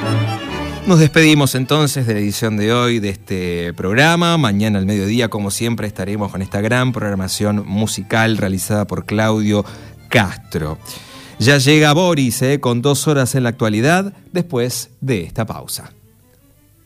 Nos despedimos entonces de la edición de hoy de este programa. Mañana al mediodía, como siempre, estaremos con esta gran programación musical realizada por Claudio Castro. Ya llega Boris, con 2 horas en la actualidad, después de esta pausa.